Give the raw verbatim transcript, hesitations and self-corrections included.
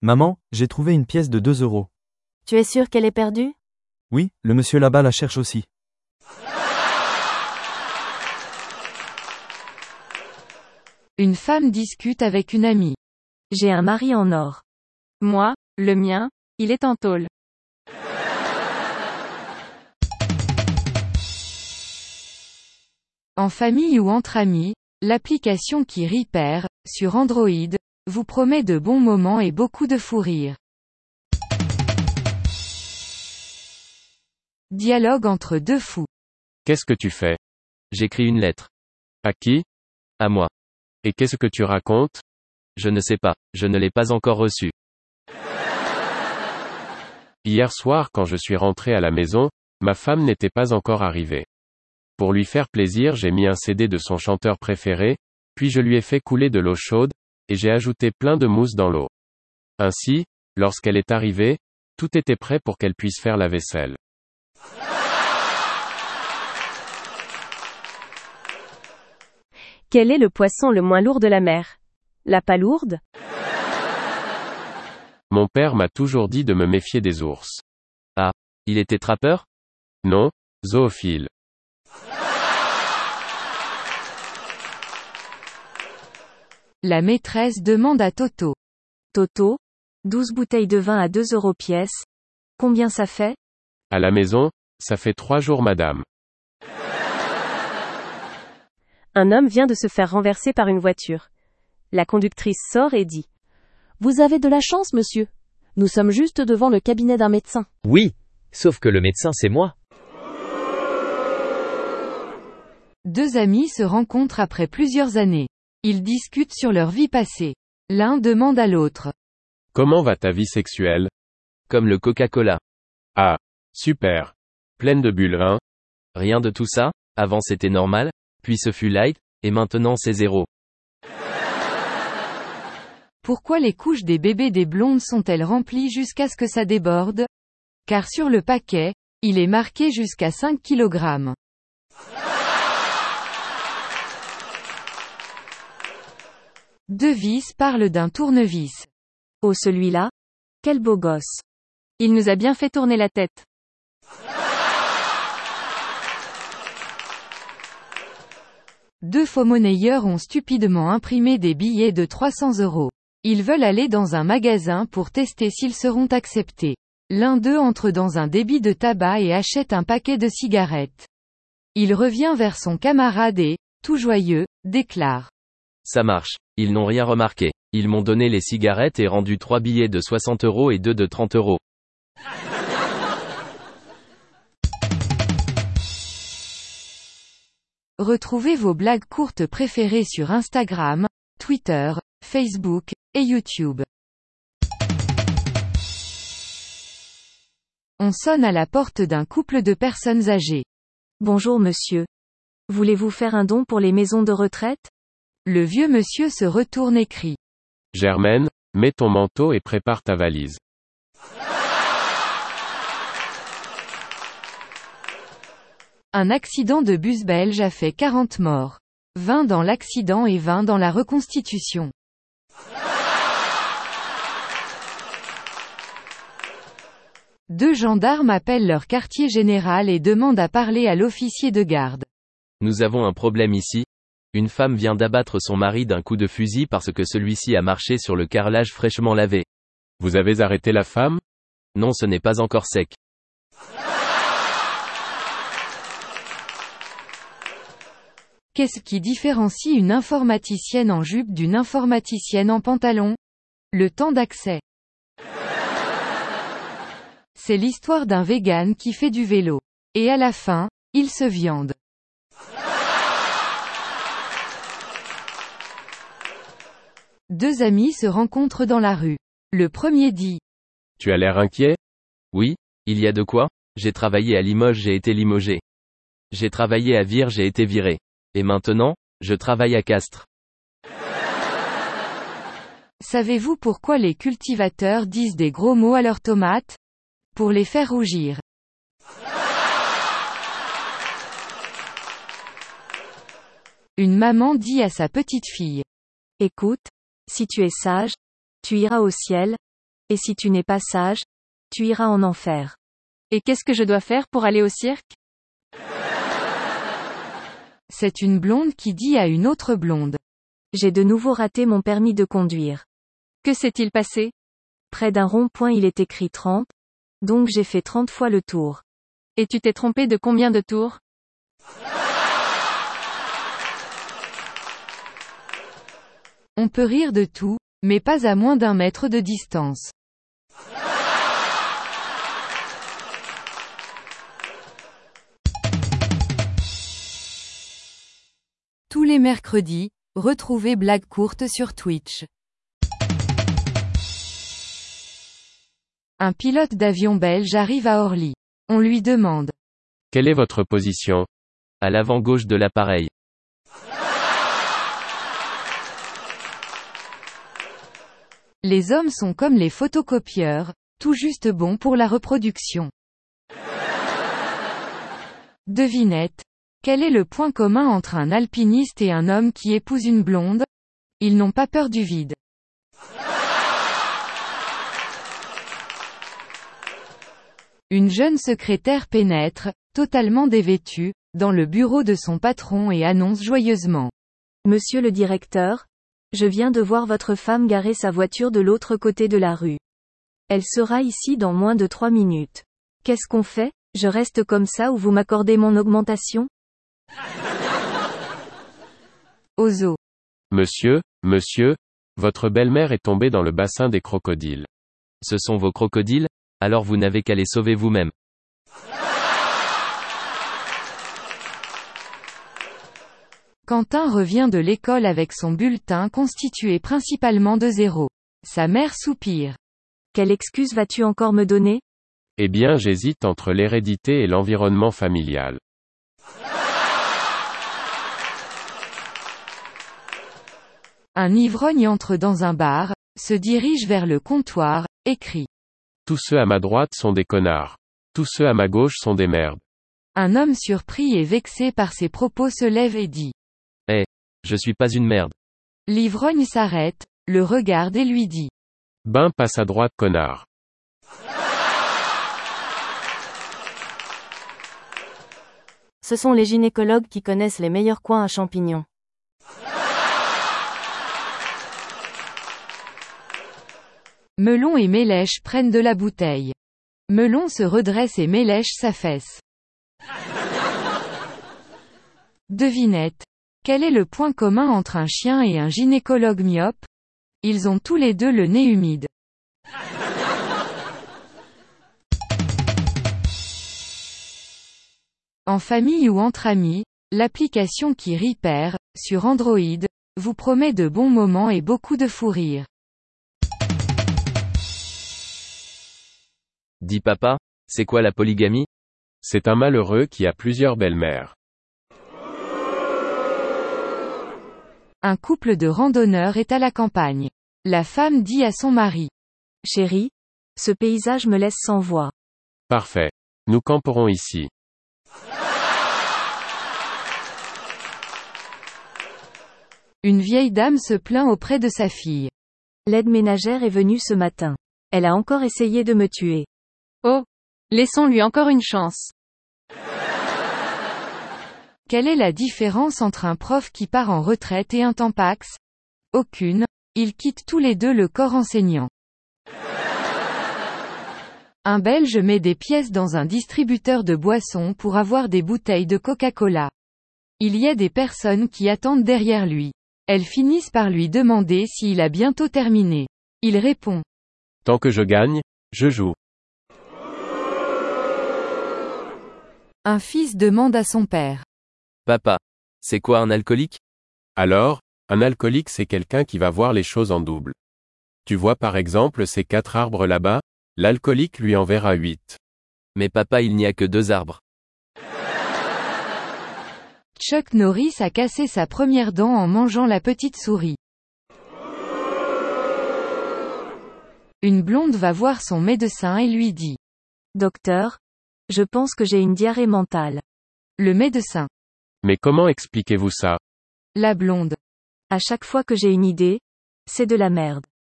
Maman, j'ai trouvé une pièce de deux euros. Tu es sûr qu'elle est perdue? Oui, le monsieur là-bas la cherche aussi. Une femme discute avec une amie. J'ai un mari en or. Moi, le mien, il est en tôle. En famille ou entre amis, l'application qui rit perd, sur Android, vous promet de bons moments et beaucoup de fou rire. Dialogue entre deux fous. Qu'est-ce que tu fais? J'écris une lettre. À qui? À moi. Et qu'est-ce que tu racontes? Je ne sais pas, je ne l'ai pas encore reçue. Hier soir quand je suis rentré à la maison, ma femme n'était pas encore arrivée. Pour lui faire plaisir, j'ai mis un C D de son chanteur préféré, puis je lui ai fait couler de l'eau chaude, et j'ai ajouté plein de mousse dans l'eau. Ainsi, lorsqu'elle est arrivée, tout était prêt pour qu'elle puisse faire la vaisselle. Quel est le poisson le moins lourd de la mer? La palourde? Mon père m'a toujours dit de me méfier des ours. Ah, il était trappeur? Non, zoophile. La maîtresse demande à Toto. Toto? douze bouteilles de vin à deux euros pièce. Combien ça fait? À la maison, ça fait trois jours madame. Un homme vient de se faire renverser par une voiture. La conductrice sort et dit: Vous avez de la chance, monsieur. Nous sommes juste devant le cabinet d'un médecin. Oui, sauf que le médecin c'est moi. Deux amis se rencontrent après plusieurs années. Ils discutent sur leur vie passée. L'un demande à l'autre. Comment va ta vie sexuelle? Comme le Coca-Cola. Ah, super. Pleine de bulles, hein? Rien de tout ça, avant c'était normal, puis ce fut light, et maintenant c'est zéro. Pourquoi les couches des bébés des blondes sont-elles remplies jusqu'à ce que ça déborde? Car sur le paquet, il est marqué jusqu'à cinq kilogrammes. Devise parle d'un tournevis. Oh celui-là? Quel beau gosse. Il nous a bien fait tourner la tête. Deux faux monnayeurs ont stupidement imprimé des billets de trois cents euros. Ils veulent aller dans un magasin pour tester s'ils seront acceptés. L'un d'eux entre dans un débit de tabac et achète un paquet de cigarettes. Il revient vers son camarade et, tout joyeux, déclare. Ça marche. Ils n'ont rien remarqué. Ils m'ont donné les cigarettes et rendu trois billets de soixante euros et deux de trente euros. Retrouvez vos blagues courtes préférées sur Instagram, Twitter, Facebook, et YouTube. On sonne à la porte d'un couple de personnes âgées. Bonjour monsieur. Voulez-vous faire un don pour les maisons de retraite? Le vieux monsieur se retourne et crie. Germaine, mets ton manteau et prépare ta valise. Un accident de bus belge a fait quarante morts. vingt dans l'accident et vingt dans la reconstitution. Deux gendarmes appellent leur quartier général et demandent à parler à l'officier de garde. Nous avons un problème ici. Une femme vient d'abattre son mari d'un coup de fusil parce que celui-ci a marché sur le carrelage fraîchement lavé. Vous avez arrêté la femme? Non, ce n'est pas encore sec. Qu'est-ce qui différencie une informaticienne en jupe d'une informaticienne en pantalon? Le temps d'accès. C'est l'histoire d'un vegan qui fait du vélo. Et à la fin, il se viande. Deux amis se rencontrent dans la rue. Le premier dit. Tu as l'air inquiet? Oui, il y a de quoi. J'ai travaillé à Limoges, j'ai été limogé. J'ai travaillé à Vire, j'ai été viré. Et maintenant, je travaille à Castres. Savez-vous pourquoi les cultivateurs disent des gros mots à leurs tomates? Pour les faire rougir. Une maman dit à sa petite fille. Écoute, si tu es sage, tu iras au ciel, Et si tu n'es pas sage, tu iras en enfer. Et qu'est-ce que je dois faire pour aller au cirque? C'est une blonde qui dit à une autre blonde. J'ai de nouveau raté mon permis de conduire. Que s'est-il passé? Près d'un rond-point il est écrit trente, donc j'ai fait trente fois le tour. Et tu t'es trompé de combien de tours? On peut rire de tout, mais pas à moins d'un mètre de distance. Tous les mercredis, retrouvez Blague courte sur Twitch. Un pilote d'avion belge arrive à Orly. On lui demande. Quelle est votre position? À l'avant gauche de l'appareil. Les hommes sont comme les photocopieurs, tout juste bons pour la reproduction. Devinette. Quel est le point commun entre un alpiniste et un homme qui épouse une blonde? Ils n'ont pas peur du vide. Une jeune secrétaire pénètre, totalement dévêtue, dans le bureau de son patron et annonce joyeusement. Monsieur le directeur, je viens de voir votre femme garer sa voiture de l'autre côté de la rue. Elle sera ici dans moins de trois minutes. Qu'est-ce qu'on fait? Je reste comme ça ou vous m'accordez mon augmentation? Ozo. Monsieur, monsieur, votre belle-mère est tombée dans le bassin des crocodiles. Ce sont vos crocodiles? Alors vous n'avez qu'à les sauver vous-même. Quentin revient de l'école avec son bulletin constitué principalement de zéros. Sa mère soupire. Quelle excuse vas-tu encore me donner? Eh bien, j'hésite entre l'hérédité et l'environnement familial. Un ivrogne entre dans un bar, se dirige vers le comptoir, et crie. Tous ceux à ma droite sont des connards. Tous ceux à ma gauche sont des merdes. Un homme surpris et vexé par ses propos se lève et dit. Eh, hey, je suis pas une merde. L'ivrogne s'arrête, le regarde et lui dit. Ben passe à droite connard. Ce sont les gynécologues qui connaissent les meilleurs coins à champignons. Melon et Mélèche prennent de la bouteille. Melon se redresse et Mélèche s'affaisse. Devinette. Quel est le point commun entre un chien et un gynécologue myope? Ils ont tous les deux le nez humide. En famille ou entre amis, l'application qui rit perd, sur Android, vous promet de bons moments et beaucoup de fou rire. Dis papa, c'est quoi la polygamie? C'est un malheureux qui a plusieurs belles-mères. Un couple de randonneurs est à la campagne. La femme dit à son mari. Chérie, ce paysage me laisse sans voix. Parfait. Nous camperons ici. Une vieille dame se plaint auprès de sa fille. L'aide ménagère est venue ce matin. Elle a encore essayé de me tuer. Oh, laissons-lui encore une chance. Quelle est la différence entre un prof qui part en retraite et un tampax? Aucune. Ils quittent tous les deux le corps enseignant. Un Belge met des pièces dans un distributeur de boissons pour avoir des bouteilles de Coca-Cola. Il y a des personnes qui attendent derrière lui. Elles finissent par lui demander s'il a bientôt terminé. Il répond. Tant que je gagne, je joue. Un fils demande à son père. Papa, c'est quoi un alcoolique? Alors, un alcoolique c'est quelqu'un qui va voir les choses en double. Tu vois par exemple ces quatre arbres là-bas, l'alcoolique lui en verra huit. Mais papa il n'y a que deux arbres. Chuck Norris a cassé sa première dent en mangeant la petite souris. Une blonde va voir son médecin et lui dit. Docteur, je pense que j'ai une diarrhée mentale. Le médecin. Mais comment expliquez-vous ça? La blonde. À chaque fois que j'ai une idée, c'est de la merde.